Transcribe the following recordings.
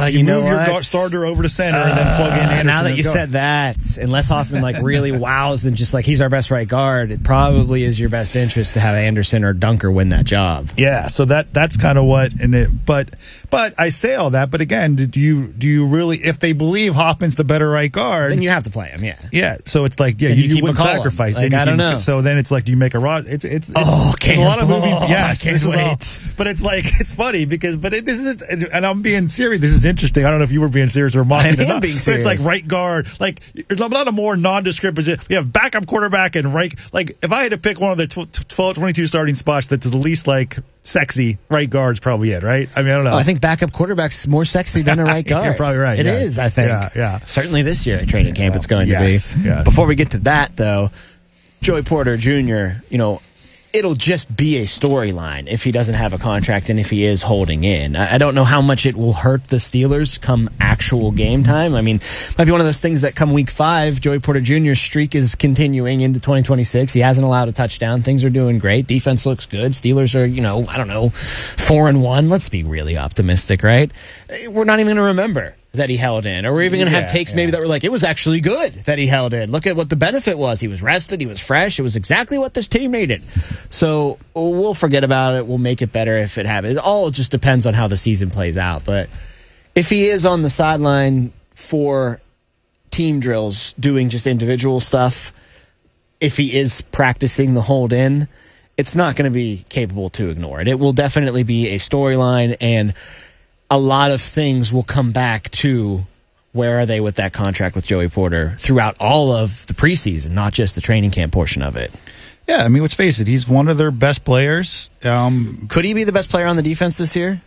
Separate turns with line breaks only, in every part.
you move your starter over to center and then plug in Anderson.
Now that you said that, unless Hoffman really wows and just he's our best right guard, it probably is your best interest to have Anderson or Dunker win that job.
Yeah, so that's kind of what. But I say all that. But again, do you really? If they believe Hoffman's the better right guard,
then you have to play him. Yeah.
Yeah. So it's you wouldn't sacrifice.
I don't know.
So then it's do you make a rod? It's a lot of moving. Yes,
this is all.
But it's funny because this is, and I'm being serious. This is interesting. I don't know if you were being serious or mocking it.
Being serious.
But it's right guard. There's a lot of more nondescript position. We have backup quarterback and right. If I had to pick one of the 12, 22 starting spots that's the least sexy, right guard's probably it, right? I mean, I don't know.
I think backup quarterback's more sexy than a right guard.
You're probably right.
It is, I think.
Yeah.
Certainly this year at training camp it's going to be.
Yes.
Before we get to that, though, Joey Porter Jr., it'll just be a storyline if he doesn't have a contract and if he is holding in. I don't know how much it will hurt the Steelers come actual game time. I mean, might be one of those things that come week 5, Joey Porter Jr.'s streak is continuing into 2026. He hasn't allowed a touchdown. Things are doing great. Defense looks good. Steelers are, 4-1. Let's be really optimistic, right? We're not even going to remember that he held in, or we're even going to have takes maybe that were it was actually good that he held in. Look at what the benefit was. He was rested. He was fresh. It was exactly what this team needed. So we'll forget about it. We'll make it better if it happens. It all just depends on how the season plays out. But if he is on the sideline for team drills, doing just individual stuff, if he is practicing the hold in, it's not going to be capable to ignore it. It will definitely be a storyline, and a lot of things will come back to where are they with that contract with Joey Porter throughout all of the preseason, not just the training camp portion of it.
Yeah, I mean, let's face it, he's one of their best players.
Could he be the best player on the defense this year?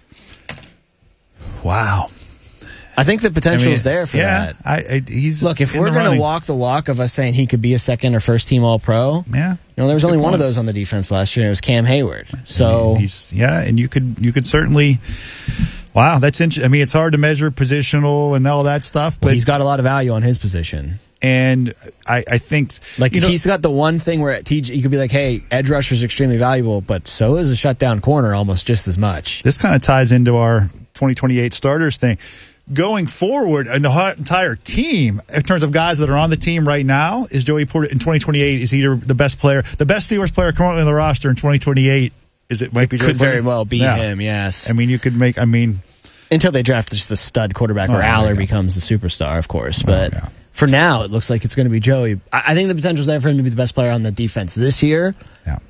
Wow.
I think the potential is there for that.
Look,
if we're going to walk the walk of us saying he could be a second or first team All-Pro, there was only one of those on the defense last year, and it was Cam Hayward. So
and you could certainly. Wow, that's interesting. I mean, it's hard to measure positional and all that stuff, but
he's got a lot of value on his position.
And I think
he's got the one thing where at TJ you could be hey, edge rusher is extremely valuable, but so is a shutdown corner almost just as much.
This kind of ties into our 2028 starters thing. Going forward, and the entire team, in terms of guys that are on the team right now, is Joey Porter in 2028 is either the best Steelers player currently on the roster in 2028.
Could very well be him, yes.
I mean, you could
until they draft just the stud quarterback or Aller becomes the superstar, of course. But for now, it looks like it's going to be Joey. I think the potential is there for him to be the best player on the defense this year.
Yeah.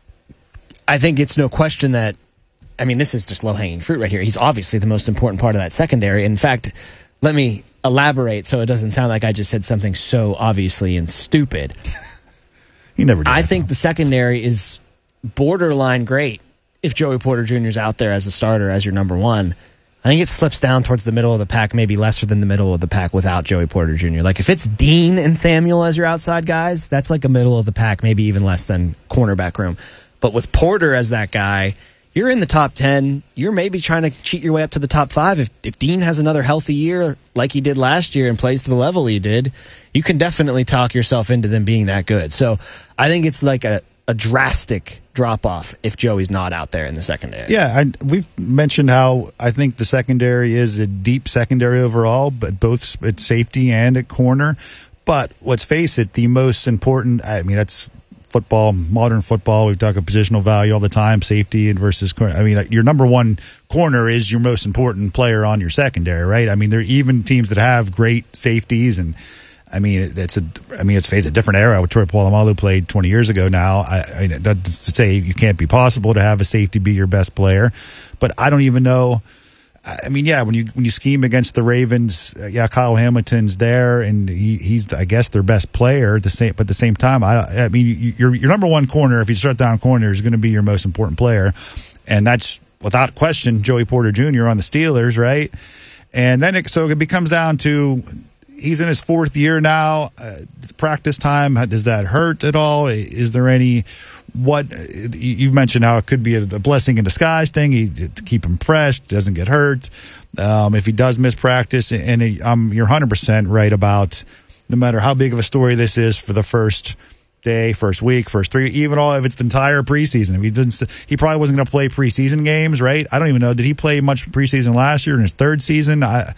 I think it's no question that, this is just low-hanging fruit right here. He's obviously the most important part of that secondary. In fact, let me elaborate so it doesn't sound like I just said something so obviously and stupid.
You never do.
I think the secondary is borderline great if Joey Porter Jr. is out there as a starter, as your number one. I think it slips down towards the middle of the pack, maybe lesser than the middle of the pack without Joey Porter Jr. If it's Dean and Samuel as your outside guys, that's a middle of the pack, maybe even less than cornerback room. But with Porter as that guy, you're in the top 10. You're maybe trying to cheat your way up to the top 5. If Dean has another healthy year like he did last year and plays to the level he did, you can definitely talk yourself into them being that good. So I think it's a drastic drop-off if Joey's not out there in the secondary.
Yeah, we've mentioned how I think the secondary is a deep secondary overall, but both at safety and at corner. But let's face it, the most important, that's football, modern football. We talk about positional value all the time, safety versus corner. Your number one corner is your most important player on your secondary, right? There are even teams that have great safeties, and it's a different era. What Troy Polamalu played 20 years ago now. That's to say you can't be possible to have a safety be your best player, but I don't even know. When you scheme against the Ravens, Kyle Hamilton's there, and he's I guess their best player. But at the same time, your number one corner, if he's shut down corner, is going to be your most important player, and that's without question Joey Porter Jr. on the Steelers, right? And then it becomes down to. He's in his 4th year now. Practice time, does that hurt at all? Is there you've mentioned how it could be a blessing in disguise thing to keep him fresh, doesn't get hurt. If he does miss practice, and you're 100% right about no matter how big of a story this is for the first day, first week, first 3, even all if it's the entire preseason. If he probably wasn't going to play preseason games, right? I don't even know. Did he play much preseason last year in his 3rd season?